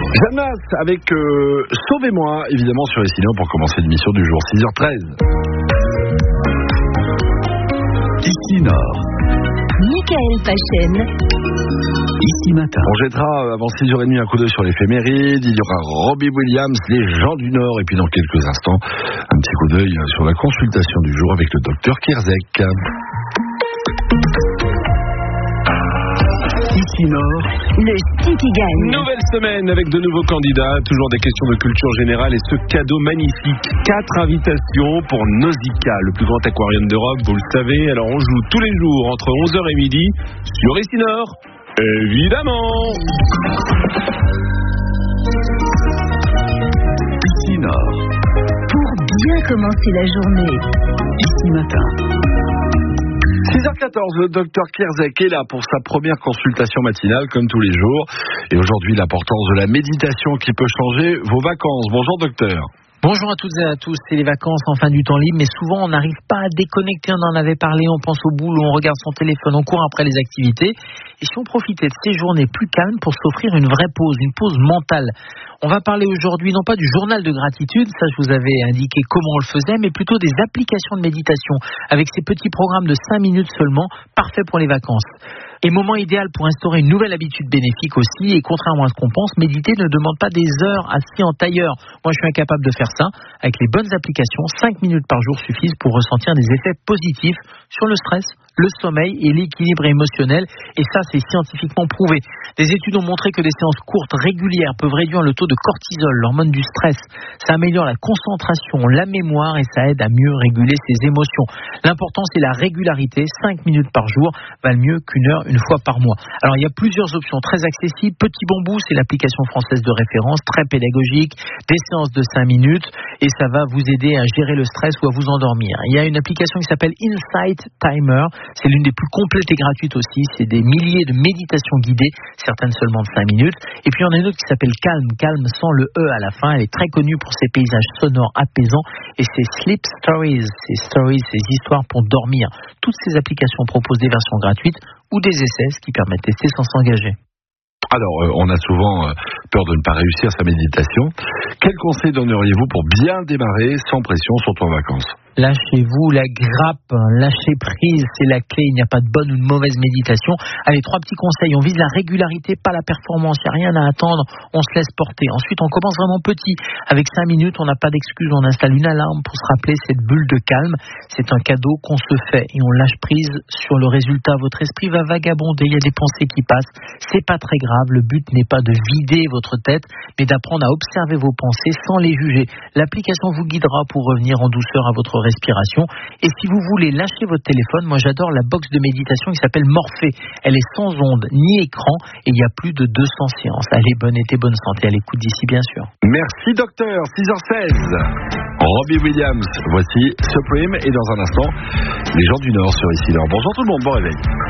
Janas avec Sauvez-moi, évidemment sur Essilor pour commencer l'émission du jour, 6h13. Ici Nord. Michael Pachen. Ici Matin. On jettera avant 6h30 un coup d'œil sur l'éphéméride. Il y aura Robbie Williams, les gens du Nord. Et puis dans quelques instants, un petit coup d'œil sur la consultation du jour avec le docteur Kierzek. Ici Nord. Le Sticky Gang. Nouvelle semaine avec de nouveaux candidats, toujours des questions de culture générale et ce cadeau magnifique. 4 invitations pour Nausicaa, le plus grand aquarium d'Europe, vous le savez. Alors on joue tous les jours entre 11h et midi sur Ici Nord, évidemment. Ici Nord. Pour bien commencer la journée. Ici Matin. 6h14, le docteur Kierzek est là pour sa première consultation matinale, comme tous les jours. Et aujourd'hui, l'importance de la méditation qui peut changer vos vacances. Bonjour docteur. Bonjour à toutes et à tous, c'est les vacances en fin du temps libre, mais souvent on n'arrive pas à déconnecter, on en avait parlé, on pense au boulot, on regarde son téléphone, on court après les activités. Et si on profitait de ces journées plus calmes pour s'offrir une vraie pause, une pause mentale. On va parler aujourd'hui non pas du journal de gratitude, ça je vous avais indiqué comment on le faisait, mais plutôt des applications de méditation, avec ces petits programmes de 5 minutes seulement, parfaits pour les vacances. Et moment idéal pour instaurer une nouvelle habitude bénéfique aussi, et contrairement à ce qu'on pense, méditer ne demande pas des heures assis en tailleur. Moi je suis incapable de faire ça. Avec les bonnes applications, 5 minutes par jour suffisent pour ressentir des effets positifs sur le stress, le sommeil et l'équilibre émotionnel. Et ça, c'est scientifiquement prouvé. Des études ont montré que des séances courtes, régulières, peuvent réduire le taux de cortisol, l'hormone du stress. Ça améliore la concentration, la mémoire et ça aide à mieux réguler ses émotions. L'important, c'est la régularité. 5 minutes par jour valent mieux qu'une heure, une fois par mois. Alors, il y a plusieurs options très accessibles. Petit Bambou, c'est l'application française de référence, très pédagogique, des séances de 5 minutes et ça va vous aider à gérer le stress ou à vous endormir. Il y a une application qui s'appelle Insight Timer. C'est l'une des plus complètes et gratuites aussi. C'est des milliers de méditations guidées, certaines seulement de 5 minutes. Et puis, il y en a une autre qui s'appelle Calm, Calm sans le E à la fin. Elle est très connue pour ses paysages sonores apaisants et ses Sleep Stories. Ces histoires pour dormir. Toutes ces applications proposent des versions gratuites ou des essais, ce qui permet de tester sans s'engager. Alors, on a souvent peur de ne pas réussir sa méditation. Quel conseil donneriez-vous pour bien démarrer sans pression, surtout en vacances ? Lâchez-vous la grappe, lâchez prise, c'est la clé, il n'y a pas de bonne ou de mauvaise méditation. Allez, 3 petits conseils, on vise la régularité, pas la performance, il n'y a rien à attendre, on se laisse porter. Ensuite, on commence vraiment petit, avec 5 minutes, on n'a pas d'excuse, on installe une alarme pour se rappeler cette bulle de calme. C'est un cadeau qu'on se fait et on lâche prise sur le résultat. Votre esprit va vagabonder, il y a des pensées qui passent, c'est pas très grave, le but n'est pas de vider votre tête, mais d'apprendre à observer vos pensées sans les juger. L'application vous guidera pour revenir en douceur à votre respiration. Et si vous voulez lâcher votre téléphone, moi j'adore la box de méditation qui s'appelle Morphée. Elle est sans ondes ni écran et il y a plus de 200 séances. Allez, bon été, bonne santé à l'écoute d'ici bien sûr. Merci docteur, 6h16. Robbie Williams, voici Supreme et dans un instant, les gens du Nord sur Ici Nord. Bonjour tout le monde, bon réveil.